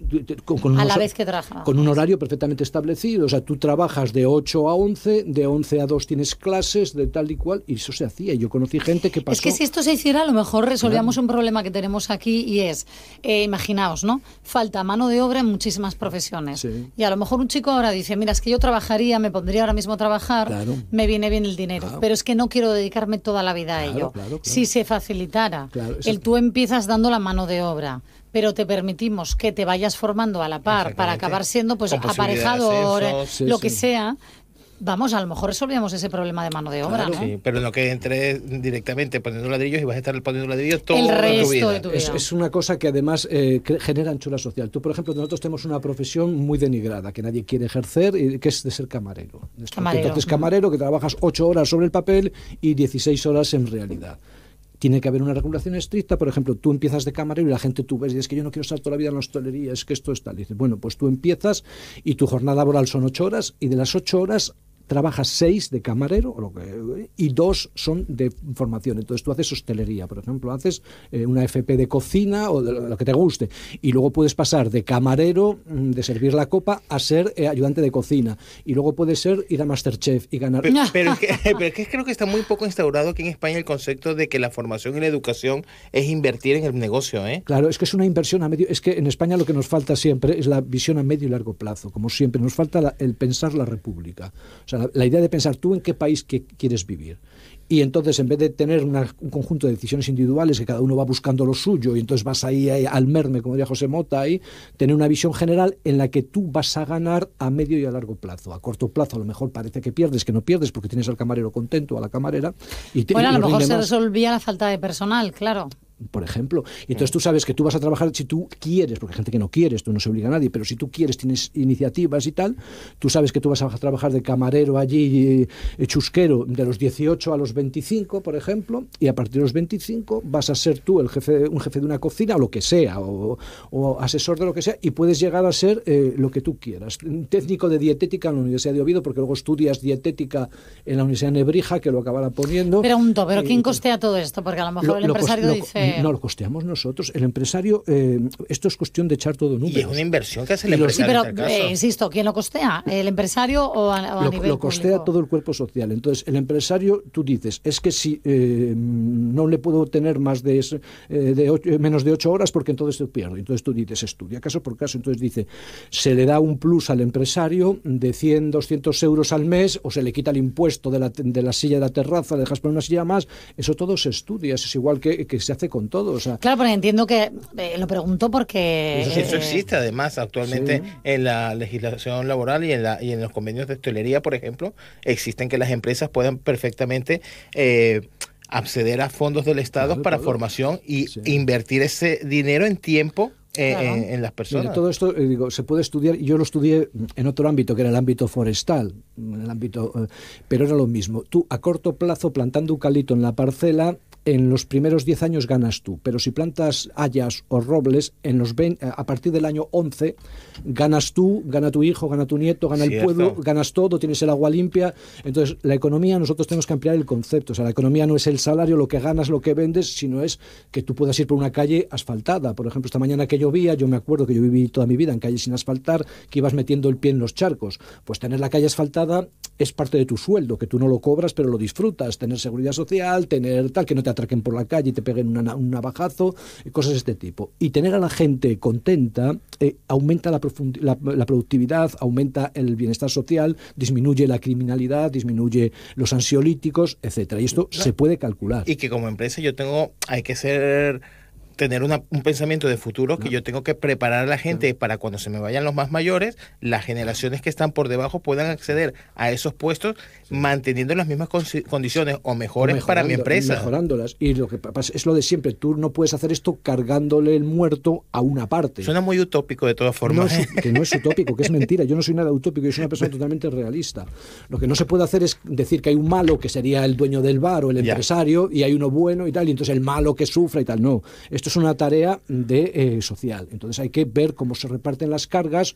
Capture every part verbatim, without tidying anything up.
con, con a unos, la vez que trabajas. Con un horario perfectamente establecido. O sea, tú trabajas de ocho a once, de once a dos tienes clases, de tal y cual, y eso se hacía. Y yo conocí gente que pasó... Es que si esto se hiciera, a lo mejor resolvíamos claro. un problema que tenemos aquí, y es, eh, imaginaos, ¿no? Falta mano de obra en muchísimas profesiones. Sí. Y a lo mejor un chico ahora dice, mira, es que yo trabajaría, me pondría ahora mismo a trabajar, claro. me viene bien el dinero, claro. pero es que no quiero dedicarme toda la vida a claro, ello. Claro, claro. Si se facilitara, claro, el tú empiezas dando la mano de obra, pero te permitimos que te vayas formando a la par para acabar siendo pues aparejador, sí, lo sí. que sea. Vamos, a lo mejor resolvíamos ese problema de mano de obra, claro, ¿no? Sí, pero no que entres directamente poniendo ladrillos y vas a estar poniendo ladrillos todo el resto tu vida. de tu vida. Es, es una cosa que además eh, genera anchura social. Tú, por ejemplo, nosotros tenemos una profesión muy denigrada, que nadie quiere ejercer, y que es de ser camarero. Camarero. Entonces, camarero, que trabajas ocho horas sobre el papel y dieciséis horas en realidad. Tiene que haber una regulación estricta. Por ejemplo, tú empiezas de camarero y la gente, tú ves, y es que yo no quiero estar toda la vida en la hostelería, es que esto es tal. Y dices, bueno, pues tú empiezas y tu jornada laboral son ocho horas, y de las ocho horas trabajas seis de camarero o lo que, y dos son de formación. Entonces tú haces hostelería, por ejemplo, haces eh, una F P de cocina o de lo que te guste, y luego puedes pasar de camarero, de servir la copa, a ser eh, ayudante de cocina, y luego puedes ser ir a MasterChef y ganar. Pero, pero, es que, pero es que creo que está muy poco instaurado aquí en España el concepto de que la formación y la educación es invertir en el negocio, ¿eh? Claro, es que es una inversión a medio... Es que en España lo que nos falta siempre es la visión a medio y largo plazo, como siempre. Nos falta la, el pensar la república. O sea, la, la idea de pensar tú en qué país que quieres vivir. Y entonces, en vez de tener una, un conjunto de decisiones individuales que cada uno va buscando lo suyo, y entonces vas ahí, ahí al merme, como diría José Mota, ahí, tener una visión general en la que tú vas a ganar a medio y a largo plazo. A corto plazo a lo mejor parece que pierdes, que no pierdes porque tienes al camarero contento, a la camarera. Y te, bueno, a y lo mejor se más. resolvía la falta de personal, claro. Por ejemplo. Y entonces tú sabes que tú vas a trabajar si tú quieres, porque hay gente que no quiere, esto no se obliga a nadie, pero si tú quieres, tienes iniciativas y tal, tú sabes que tú vas a trabajar de camarero allí, eh, chusquero, de los dieciocho a los veinticinco, por ejemplo, y a partir de los veinticinco vas a ser tú el jefe, un jefe de una cocina o lo que sea, o, o asesor de lo que sea, y puedes llegar a ser eh, lo que tú quieras. Un técnico de dietética en la Universidad de Oviedo, porque luego estudias dietética en la Universidad de Nebrija, que lo acabará poniendo. Pregunto, ¿pero quién eh, costea todo esto? Porque a lo mejor lo, el empresario lo, dice... No, lo costeamos nosotros. El empresario, eh, esto es cuestión de echar todo números. Y es una inversión que hace el Y los- empresario. Sí, pero, en este caso. eh, insisto, ¿quién lo costea? ¿El empresario o a, o a lo, nivel lo costea público? todo el cuerpo social. Entonces, el empresario, tú dices, es que si eh, no le puedo tener más de, ese, eh, de ocho, menos de ocho horas porque entonces te pierdo. Entonces tú dices, estudia caso por caso. Entonces dice, se le da un plus al empresario de cien, doscientos euros al mes, o se le quita el impuesto de la, de la silla de la terraza, le dejas poner una silla más. Eso todo se estudia. Eso es igual que, que se hace con todo. O sea, Claro, porque entiendo que... eh, lo pregunto porque... Eso, eso eh, existe además actualmente sí. en la legislación laboral y en, la, y en los convenios de hostelería, por ejemplo, existen que las empresas puedan perfectamente eh, acceder a fondos del Estado Claro, para claro. formación y Sí. invertir ese dinero en tiempo eh, Claro. en, en las personas. Mira, todo esto, eh, digo, se puede estudiar. Yo lo estudié en otro ámbito, que era el ámbito forestal, en el ámbito, eh, pero era lo mismo. Tú, a corto plazo, plantando eucalipto en la parcela, en los primeros diez años ganas tú, pero si plantas hayas o robles, en los veinte, a partir del año once, ganas tú, gana tu hijo, gana tu nieto, gana el Cierto. pueblo, ganas todo, tienes el agua limpia. Entonces, la economía, nosotros tenemos que ampliar el concepto. O sea, la economía no es el salario, lo que ganas, lo que vendes, sino es que tú puedas ir por una calle asfaltada. Por ejemplo, esta mañana que llovía, yo me acuerdo que yo viví toda mi vida en calles sin asfaltar, que ibas metiendo el pie en los charcos. Pues tener la calle asfaltada es parte de tu sueldo, que tú no lo cobras, pero lo disfrutas. Tener seguridad social, tener tal, que no te atraquen por la calle y te peguen una, un navajazo, cosas de este tipo. Y tener a la gente contenta eh, aumenta la, la, la productividad, aumenta el bienestar social, disminuye la criminalidad, disminuye los ansiolíticos, etcétera. Y esto No. se puede calcular. Y que como empresa yo tengo, hay que ser... tener una, un pensamiento de futuro, que No. yo tengo que preparar a la gente para cuando se me vayan los más mayores, las generaciones que están por debajo puedan acceder a esos puestos sí. manteniendo las mismas con, condiciones o mejores para mi empresa. Mejorándolas. Y lo que pasa es lo de siempre, tú no puedes hacer esto cargándole el muerto a una parte. Suena muy utópico de todas formas. No es, que no es utópico, que es mentira. Yo no soy nada utópico, yo soy una persona totalmente realista. Lo que no se puede hacer es decir que hay un malo que sería el dueño del bar o el ya. empresario, y hay uno bueno y tal, y entonces el malo que sufra y tal. No, esto es una tarea de eh, social. Entonces hay que ver cómo se reparten las cargas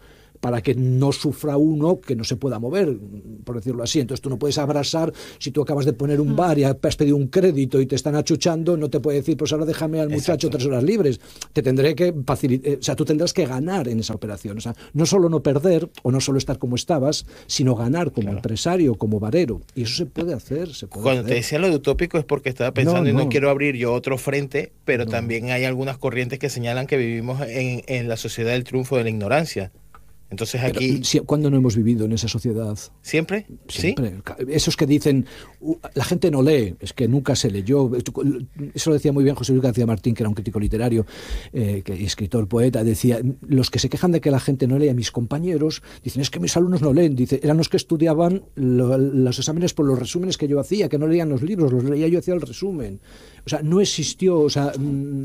para que no sufra uno que no se pueda mover, por decirlo así. Entonces tú no puedes abrasar, si tú acabas de poner un bar y has pedido un crédito y te están achuchando, no te puede decir, pues ahora déjame al muchacho Exacto. tres horas libres. Te tendré que facilitar, o sea, tú tendrás que ganar en esa operación. O sea, no solo no perder o no solo estar como estabas, sino ganar como claro. empresario, como barero. Y eso se puede hacer. Se puede Cuando hacer. te decía lo de utópico es porque estaba pensando no, y no, no quiero abrir yo otro frente, pero no. también hay algunas corrientes que señalan que vivimos en, en la sociedad del triunfo de la ignorancia. Entonces aquí... Pero, si, ¿cuándo no hemos vivido en esa sociedad? ¿Siempre? Siempre. ¿Sí? Esos que dicen, uh, la gente no lee, es que nunca se leyó. Eso lo decía muy bien José Luis García Martín, que era un crítico literario, eh, que, escritor, poeta, decía, los que se quejan de que la gente no lee, a mis compañeros, dicen, es que mis alumnos no leen. Dice, eran los que estudiaban lo, los exámenes por los resúmenes que yo hacía, que no leían los libros, los leía yo, hacía el resumen. O sea, no existió, o sea,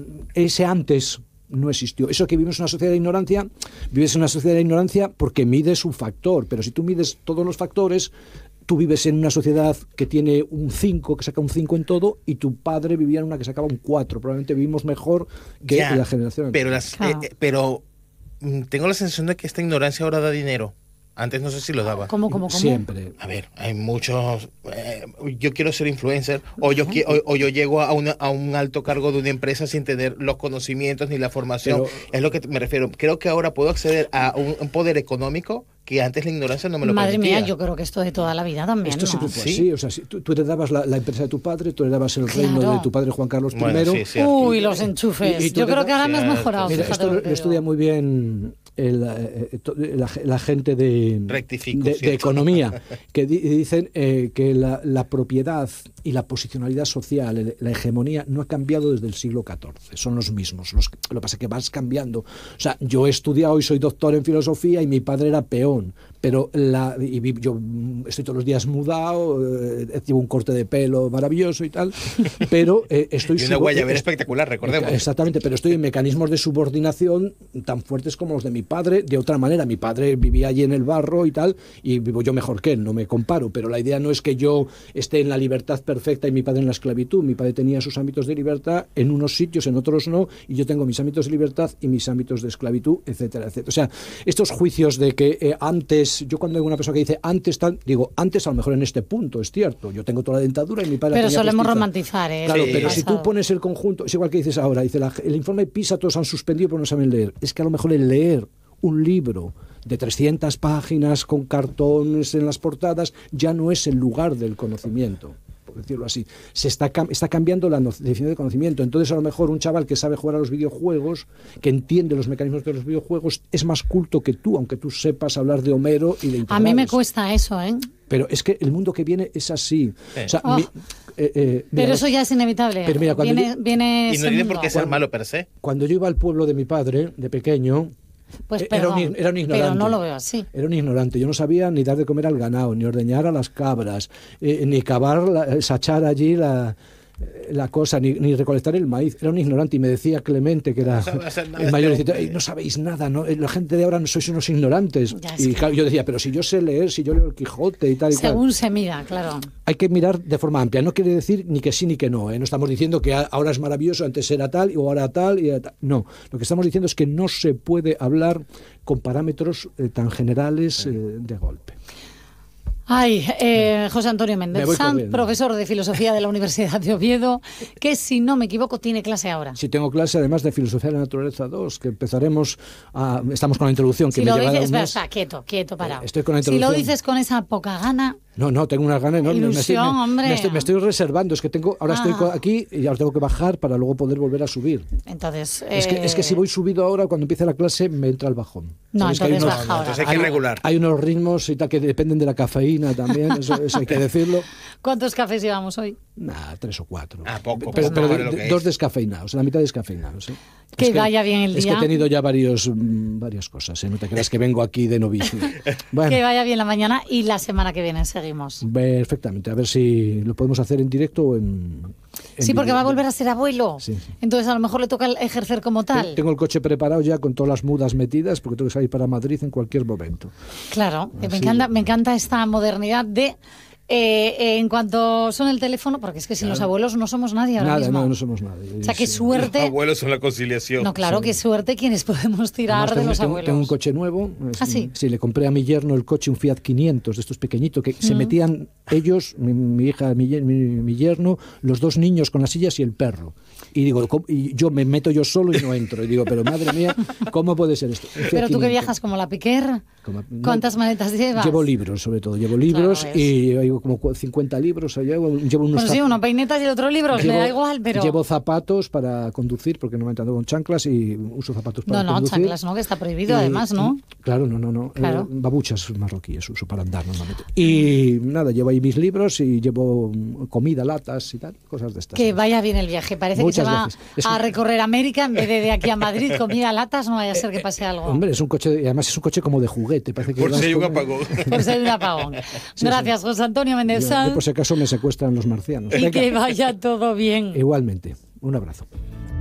ese antes... no existió. Eso que vivimos en una sociedad de ignorancia, vives en una sociedad de ignorancia porque mides un factor, pero si tú mides todos los factores, tú vives en una sociedad que tiene un cinco, que saca un cinco en todo, y tu padre vivía en una que sacaba un cuatro. Probablemente vivimos mejor que ya, la generación. Pero, las, claro. eh, pero tengo la sensación de que esta ignorancia ahora da dinero. Antes no sé si lo daba. ¿Cómo, cómo, cómo? Siempre. A ver, hay muchos... Eh, yo quiero ser influencer, o yo, qui- o, o yo llego a, una, a un alto cargo de una empresa sin tener los conocimientos ni la formación. Pero, es lo que me refiero. Creo que ahora puedo acceder a un, un poder económico que antes la ignorancia no me lo Madre permitía. Madre mía, yo creo que esto de toda la vida también, Esto ¿no? siempre fue ¿Sí? así. O sea, si tú, tú heredabas la, la empresa de tu padre, tú heredabas el claro. reino de tu padre Juan Carlos bueno, I. Sí, Uy, los enchufes. Y, y yo creo que ahora me has mejorado. Mira, esto lo, lo estudia muy bien el, eh, la, la gente de, Rectifico, de, de economía, que di, dicen eh, que la, la propiedad y la posicionalidad social, la hegemonía, no ha cambiado desde el siglo catorce. Son los mismos. Los, lo que pasa es que vas cambiando. O sea, yo he estudiado y soy doctor en filosofía y mi padre era peón, pero la, y yo estoy todos los días mudado, eh, llevo un corte de pelo maravilloso y tal, pero eh, estoy... Y una guayabera espectacular, recordemos. Exactamente, pero estoy en mecanismos de subordinación tan fuertes como los de mi padre, de otra manera. Mi padre vivía allí en el barro y tal, y vivo yo mejor que él, no me comparo, pero la idea no es que yo esté en la libertad perfecta y mi padre en la esclavitud. Mi padre tenía sus ámbitos de libertad en unos sitios, en otros no, y yo tengo mis ámbitos de libertad y mis ámbitos de esclavitud, etcétera, etcétera. O sea, estos juicios de que eh, antes, yo cuando hay una persona que dice antes tal, digo, antes a lo mejor en este punto, es cierto, yo tengo toda la dentadura y mi padre pero la tenía solemos postiza. Romantizar, ¿eh? Claro, sí. pero si tú pones el conjunto, es igual que dices ahora, dice la, el informe PISA todos han suspendido porque no saben leer. Es que a lo mejor el leer un libro de trescientas páginas con cartones en las portadas ya no es el lugar del conocimiento, por decirlo así. Se está, está cambiando la definición de conocimiento. Entonces a lo mejor un chaval que sabe jugar a los videojuegos, que entiende los mecanismos de los videojuegos, es más culto que tú, aunque tú sepas hablar de Homero y de integrales. A mí me cuesta eso, ¿eh? Pero es que el mundo que viene es así. Sí. O sea, oh. mi, eh, eh, mira, pero eso ya es inevitable. Pero mira, cuando viene, yo, viene y no tiene por qué ser malo per se. Cuando yo iba al pueblo de mi padre, de pequeño, pues era, perdón, un, era un ignorante. Pero no lo veo así. Era un ignorante. Yo no sabía ni dar de comer al ganado, ni ordeñar a las cabras, eh, ni cavar, la, sachar allí la... la cosa, ni, ni recolectar el maíz. Era un ignorante y me decía Clemente, que era no el mayor, decía, no sabéis nada, ¿no? La gente de ahora no sois unos ignorantes. Y claro, yo decía, pero si yo sé leer, si yo leo el Quijote y tal y según cual. Se mira, claro. Hay que mirar de forma amplia. No quiere decir ni que sí ni que no, ¿eh? No estamos diciendo que ahora es maravilloso, antes era tal y ahora tal y tal. No, lo que estamos diciendo es que no se puede hablar con parámetros eh, tan generales eh, de golpe. Ay, eh, José Antonio Méndez Sanz, profesor de Filosofía de la Universidad de Oviedo, que si no me equivoco tiene clase ahora. Sí, tengo clase además de Filosofía de la Naturaleza dos, que empezaremos a... Estamos con la introducción. Si que lo me dices, un espera, mes. espera, quieto, quieto, parado. Eh, estoy con la introducción. Si lo dices con esa poca gana... No, no, tengo unas ganas enormes. Ilusión, me, estoy, me, hombre. Me estoy, me estoy reservando, es que tengo ahora ah. estoy aquí y ahora tengo que bajar para luego poder volver a subir. Entonces... Es, eh... que, es que si voy subido ahora, cuando empiece la clase, me entra el bajón. No, entonces que hay unos, baja ahora. Entonces hay que regular. Hay unos ritmos y tal que dependen de la cafeína también, eso, eso hay que decirlo. ¿Cuántos cafés llevamos hoy? Nah, tres o cuatro. Ah, poco. Pero, poco pero de, de, dos descafeinados, la mitad descafeinados. ¿eh? Que, es que vaya bien el día. Es que he tenido ya varios, mmm, varias cosas, ¿eh? No te creas que vengo aquí de novicio. Bueno, que vaya bien la mañana y la semana que viene seguimos. Perfectamente, a ver si lo podemos hacer en directo o en... en sí, porque video. va a volver a ser abuelo. Sí, sí. Entonces a lo mejor le toca ejercer como tal. Tengo el coche preparado ya con todas las mudas metidas porque tengo que salir para Madrid en cualquier momento. Claro, Así me encanta, que... me encanta esta modernidad de Eh, eh, en cuanto son el teléfono, porque es que sin claro. los abuelos no somos nadie ahora nada, mismo. No, no somos nadie. O sea, qué suerte. Los abuelos son la conciliación. No, claro, sí. Qué suerte quienes podemos tirar Además, de tengo, los tengo, abuelos. Tengo un coche nuevo. ¿Ah, sí? Sí, le compré a mi yerno el coche, un Fiat quinientos, de estos pequeñitos, que mm. se metían ellos, mi, mi hija, mi, mi, mi yerno, los dos niños con las sillas y el perro. Y digo, y yo me meto yo solo y no entro. Y digo, pero madre mía, ¿cómo puede ser esto? Pero tú que viajas como la Piquer, como, ¿cuántas no, maletas llevas? Llevo libros, sobre todo. Llevo libros claro, y llevo como cincuenta libros. Llevo, llevo unos pues sí, uno peinetas y el otro libros, llevo, me da igual, pero... Llevo zapatos para conducir, porque no me ando con chanclas y uso zapatos para no, no, conducir. No, chanclas no, que está prohibido y, además, ¿no? Claro, no, no, no. Claro. Eh, babuchas marroquíes uso para andar normalmente. Y nada, llevo ahí mis libros y llevo comida, latas y tal, cosas de estas. Que vaya bien el viaje, parece Muchas que se va veces. Es a un... recorrer América en vez de de aquí a Madrid, comida, latas, no vaya a ser que pase algo. Hombre, es un coche, además es un coche como de juguete. Parece que por si hay un apagón. Por si hay un apagón. Sí, Gracias, sí. José Antonio Méndez Sanz. Por si acaso me secuestran los marcianos. Y que vaya todo bien. Igualmente. Un abrazo.